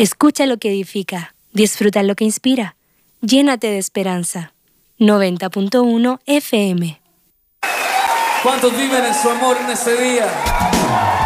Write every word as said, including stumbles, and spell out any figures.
Escucha lo que edifica, disfruta lo que inspira. Llénate de esperanza. noventa punto uno F M. ¿Cuántos viven en su amor en este día?